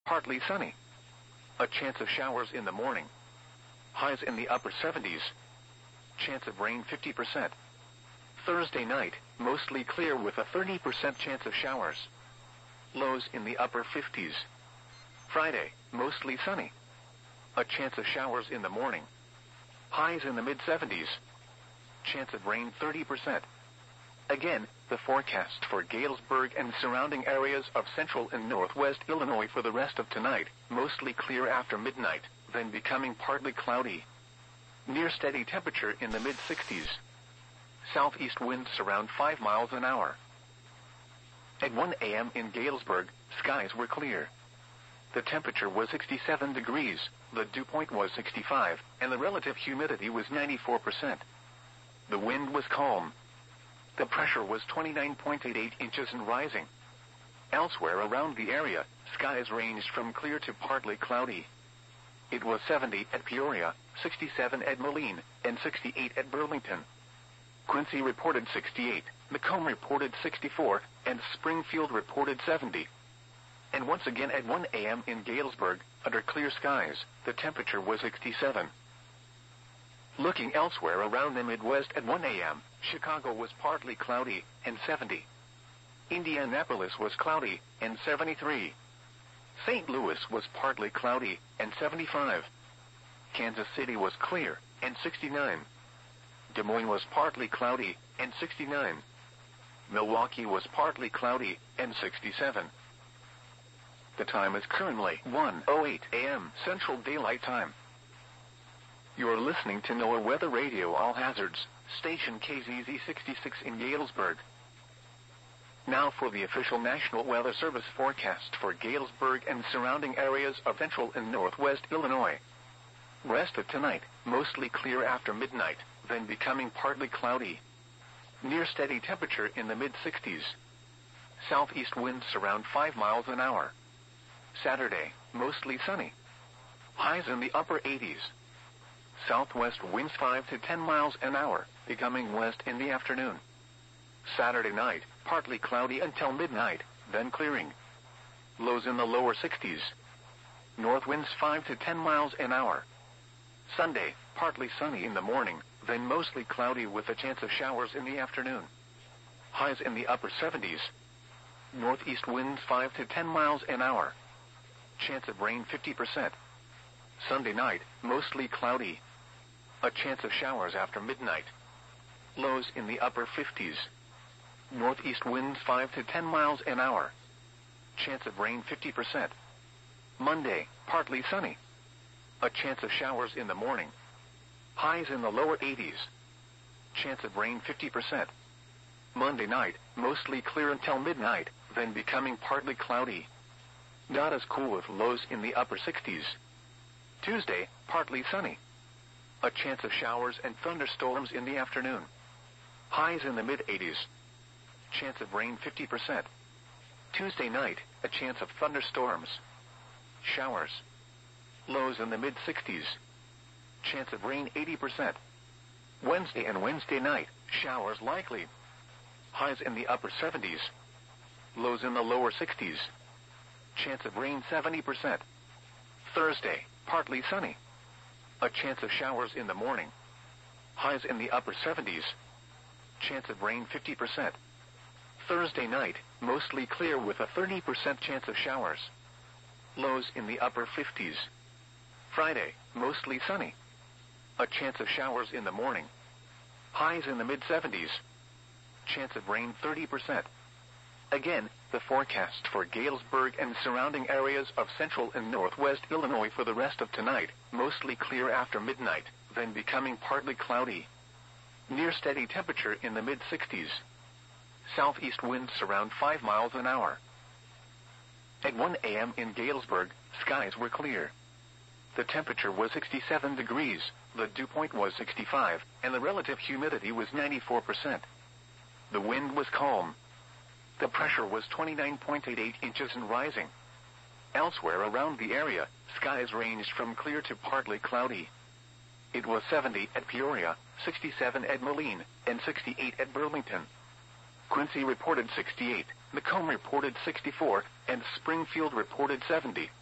partly sunny. A chance of showers in the morning. Highs in the upper 70s. Chance of rain 50%. Thursday night, mostly clear with a 30% chance of showers. Lows in the upper 50s. Friday, mostly sunny. A chance of showers in the morning. Highs in the mid-70s. Chance of rain 30%. Again, the forecast for Galesburg and surrounding areas of central and northwest Illinois for the rest of tonight, mostly clear after midnight, then becoming partly cloudy. Near steady temperature in the mid-60s. Southeast winds around 5 miles an hour. At 1 a.m. in Galesburg, skies were clear. The temperature was 67 degrees, the dew point was 65, and the relative humidity was 94%. The wind was calm. The pressure was 29.88 inches and rising. Elsewhere around the area, skies ranged from clear to partly cloudy. It was 70 at Peoria, 67 at Moline, and 68 at Burlington. Quincy reported 68, Macomb reported 64, and Springfield reported 70. And once again at 1 a.m. in Galesburg, under clear skies, the temperature was 67. Looking elsewhere around the Midwest at 1 a.m., Chicago was partly cloudy, and 70. Indianapolis was cloudy, and 73. St. Louis was partly cloudy, and 75. Kansas City was clear, and 69. Des Moines was partly cloudy, and 69. Milwaukee was partly cloudy, and 67. The time is currently 1:08 a.m. Central Daylight Time. You are listening to NOAA Weather Radio All Hazards, station KZZ 66 in Galesburg. Now for the official National Weather Service forecast for Galesburg and surrounding areas of central and northwest Illinois. Rest of tonight, mostly clear after midnight, then becoming partly cloudy. Near steady temperature in the mid-60s. Southeast winds around 5 miles an hour. Saturday, mostly sunny. Highs in the upper 80s. Southwest winds 5 to 10 miles an hour, becoming west in the afternoon. Saturday night, partly cloudy until midnight, then clearing. Lows in the lower 60s. North winds 5 to 10 miles an hour. Sunday, partly sunny in the morning, then mostly cloudy with a chance of showers in the afternoon. Highs in the upper 70s. Northeast winds 5 to 10 miles an hour. Chance of rain 50%. Sunday night, mostly cloudy. A chance of showers after midnight. Lows in the upper 50s. Northeast winds 5 to 10 miles an hour. Chance of rain 50%. Monday, partly sunny. A chance of showers in the morning. Highs in the lower 80s. Chance of rain 50%. Monday night, mostly clear until midnight, then becoming partly cloudy. Not as cool with lows in the upper 60s. Tuesday, partly sunny. A chance of showers and thunderstorms in the afternoon. Highs in the mid-80s. Chance of rain 50%. Tuesday night, a chance of thunderstorms. Showers. Lows in the mid-60s. Chance of rain 80%. Wednesday and Wednesday night, showers likely. Highs in the upper 70s. Lows in the lower 60s. Chance of rain 70%. Thursday, partly sunny. A chance of showers in the morning. Highs in the upper 70s. Chance of rain 50%. Thursday night, mostly clear with a 30% chance of showers. Lows in the upper 50s. Friday, mostly sunny. A chance of showers in the morning. Highs in the mid-70s. Chance of rain 30%. Again, the forecast for Galesburg and surrounding areas of central and northwest Illinois for the rest of tonight, mostly clear after midnight, then becoming partly cloudy. Near steady temperature in the mid-60s. Southeast winds around 5 miles an hour. At 1 a.m. in Galesburg, skies were clear. The temperature was 67 degrees, the dew point was 65, and the relative humidity was 94%. The wind was calm. The pressure was 29.88 inches and rising. Elsewhere around the area, skies ranged from clear to partly cloudy. It was 70 at Peoria, 67 at Moline, and 68 at Burlington. Quincy reported 68, Macomb reported 64, and Springfield reported 70.